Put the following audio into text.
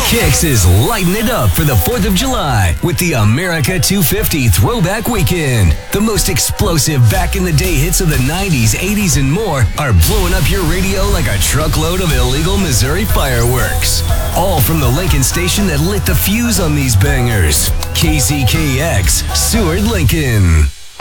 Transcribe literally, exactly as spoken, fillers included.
Kix is lighting it up for the fourth of July with the America two fifty Throwback Weekend. The most explosive back-in-the-day hits of the nineties, eighties, and more are blowing up your radio like a truckload of illegal Missouri fireworks. All from the Lincoln station that lit the fuse on these bangers. K Z K X, Seward, Lincoln.